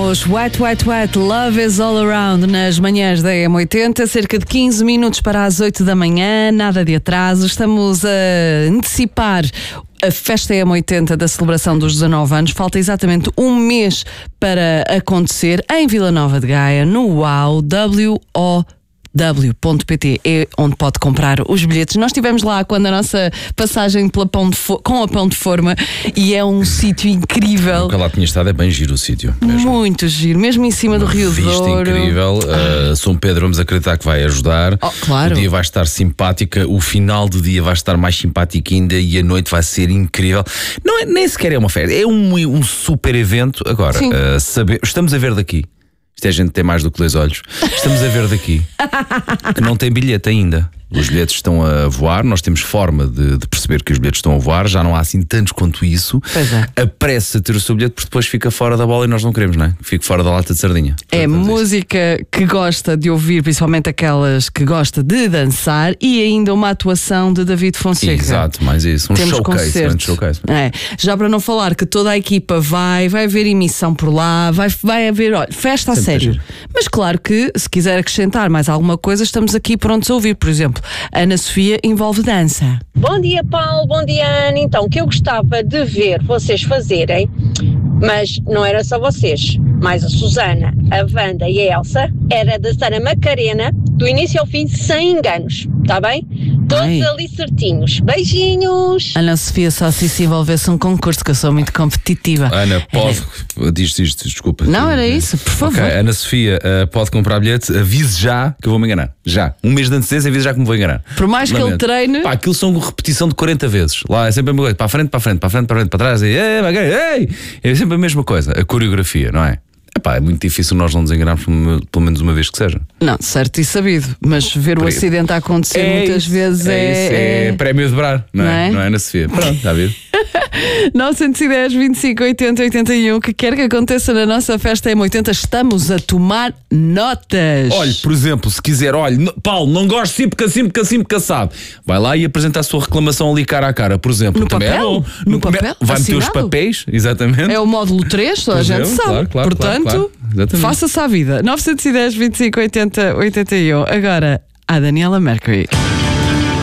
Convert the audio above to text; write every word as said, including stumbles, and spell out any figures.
Temos White, White, White, Love is All Around nas manhãs da M oitenta, cerca de quinze minutos para as oito da manhã, nada de atraso. Estamos a antecipar a festa M oitenta da celebração dos dezanove anos. Falta exatamente um mês para acontecer em Vila Nova de Gaia, no UAU, W O W ponto P T é onde pode comprar os bilhetes. Nós estivemos lá quando a nossa passagem pela pão de fo- com a Pão de Forma e é um sítio incrível. Nunca lá tinha estado, é bem giro o sítio. Mesmo. Muito giro, mesmo em cima Uma do Rio vista Douro. incrível. Uh, São Pedro, vamos acreditar que vai ajudar. Oh, claro. O dia vai estar simpática, o final do dia vai estar mais simpático ainda e a noite vai ser incrível. Não é, nem sequer é uma festa, é um, um super evento. Agora, uh, saber, estamos a ver daqui. Isto é gente que tem mais do que dois olhos. Estamos a ver daqui que não tem bilhete ainda. Os bilhetes estão a voar, nós temos forma de, de perceber que os bilhetes estão a voar, já não há assim tantos quanto isso. Pois é. Apressa a ter o seu bilhete porque depois fica fora da bola e nós não queremos, não é? Fique fora da lata de sardinha. É Portanto, música que gosta de ouvir, principalmente aquelas que gosta de dançar, e ainda uma atuação de David Fonseca. Exato, mais isso. Um Temos showcase, grande showcase. É. Já para não falar que toda a equipa vai, vai haver emissão por lá, vai, vai haver, olha, festa a Sempre sério. giro. Mas claro que se quiser acrescentar mais alguma coisa, estamos aqui prontos a ouvir. Por exemplo, Ana Sofia envolve dança. Bom dia, Paulo, bom dia, Ana. Então, o que eu gostava de ver vocês fazerem, mas não era só vocês, mais a Susana, a Wanda e a Elsa, era dançar a Macarena do início ao fim sem enganos, está bem? Todos Ai. ali certinhos. Beijinhos! Ana Sofia só se se envolvesse um concurso, que eu sou muito competitiva. Ana, pode. Diz isto, desculpa. Não, era isso, por favor. Ok, Ana Sofia, uh, pode comprar bilhete. Avise já que eu vou me enganar. Já. Um mês de antecedência, avise já que me vou enganar. Por mais que ele Lamento. treine. Pá, aquilo são repetição de quarenta vezes. Lá é sempre a mesma coisa. Para a frente, para a frente, para a frente, para a frente, para trás. E, ei, ei, ei. É sempre a mesma coisa. A coreografia, não é? Epá, é muito difícil nós não nos enganarmos pelo menos uma vez que seja. Não, certo e sabido, mas ver o Por- acidente a acontecer É muitas isso, vezes é, é, isso, é, é... prémio a dobrar, não, Não é? é? Não é, Ana Sofia? Pronto, está a ver? nove um zero, vinte e cinco, oitenta, oitenta e um. O que quer que aconteça na nossa festa M oitenta, estamos a tomar notas. Olha, por exemplo, se quiser, olha, n- Paulo, não gosto assim porque assim, porque assim, porque assado. Vai lá e apresenta a sua reclamação ali cara a cara, por exemplo. No Também papel? é bom. No papel? Vai meter os Assinado? papéis, exatamente. É o módulo três, toda a Por gente exemplo, sabe. claro, claro, Portanto, claro, claro. Exatamente. faça-se à vida. nove um zero, vinte e cinco, oitenta, oitenta e um. Agora, a Daniela Mercury.